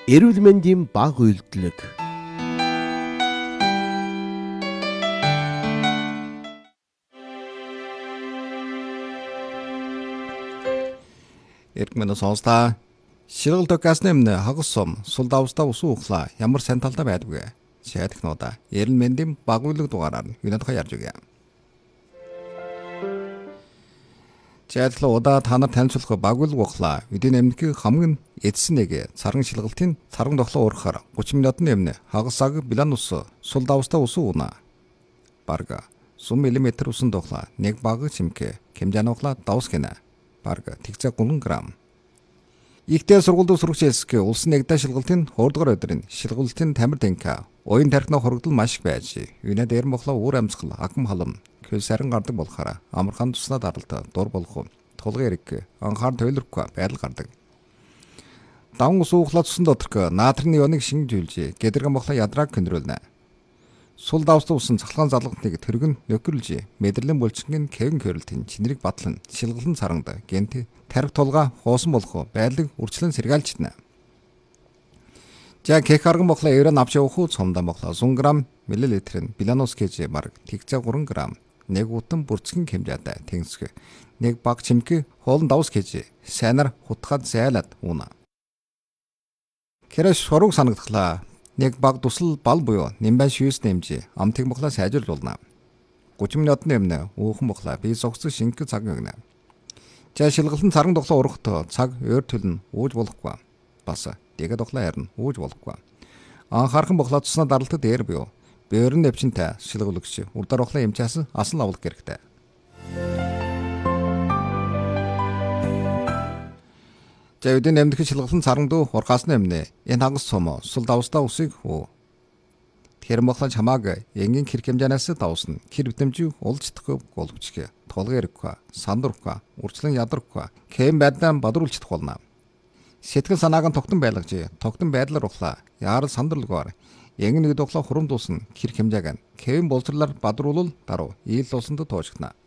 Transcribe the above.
Эрүүл мэндийн баг үйлдэлэг. Эргэмэн сонслаа. Шилгэл докасны өмнө хагас сум сул давстаа усан ухлаа ямар сайн талтай байдгүй. Шаадхнуудаа эрүүл мэндийн баг үйлдэлэг дугаараар юунад хаяарж өгье. Жаадлаа удаа та нар танилцуулах баг үйлдэлэг ухлаа. Эдийн эмнэлгийн хамгийн эдсэн нэг царган шилгалтын царган тоглоо урахаар 30 минутын өмнө хагас цаг Беланус сул давстаа усан уна. Барга 100 мм усан тоглоо нэг баг чимхэ хэмжээний ухлаа давс гинэ. Барга тэгцээ 3 г. Ихтэй сургуульд сурагч улсын нэгдэ шилгалтын 2 дугаар өдрийн шилгалтын тамир тэнка уян тархины хоригдол маш их байж. Юунад эрэм бохлоо уур амьсгал агам халам хөл сарин гардаг болохоор амархан туснаа даралт дур болох тулгын эрэг анхаар тойлорхгүй байдал гардаг. Давн ус уухлаа тусан доторх наатрын ионыг шинжүүлж гэдэргэн бохлоо ядраг контролнэ. Сул давстаа усан цахалгаан залгалтныг тэргэн нөхөрлж мэдрэлийн булчингийн кевин кёрлтын чинрийг батлан шилгэлэн царангад гэнт тарих тулга хоосон болох байдлыг үрчлэн сэргаалжтна. За кек арган бохлоо евро авч явах уу цомдоо бохлоо 100 г мл Беланус гэж марк тэгцээ 3 г нэг утан бүрцгэн хэмжээтэй тэнгисг нэг баг чимхэ хоолн давс гэж сайнаар хутгаад зайлаад уна. Кэрэш шуруг санагдлаа. Нэг баг тусал бал буюу нимбан шүүс нэмж амтыг бохлоо сайжруулж болно. 30 минутын өмнө уухан бохлоо бие зогсох шингэх цаг өгнө. За шилгэлэн царан тоглоо урахт цаг өөр төлн ууж болохгүй. Бас дэгэ тоглоо харин ууж болохгүй. Анхаархан бохлоо туснаа даралтад дээр буюу бөөрн нэвчэнтэй шилгүүлэгч урдаар бохлоо эмчаас асан авах хэрэгтэй. За үдийн эмнэлгийн шилгэлэн царангдуу ургасны өмнө энэ хагас сум сул давстаа усыг хөө. Тэр бохлоо чамааг энгийн хэрэг хэмжээнээс давсна. Хэр битэмжиг улждахгүй голвчгэ. Тулгын эрэггүй, сандурхгүй, үрчлэн ядархгүй. Кэм байдлаар бадруулж болно. Сэтгэл санааг нь тогтон байлгаж, тогтон байдлаар ухлаа. Яарал сандралгаар энгэн нэг доглоо хурам дуусна. Хэрэг хэмжээг нь кэм болцрлоор бадруулал даруй ийл усанд туужгна.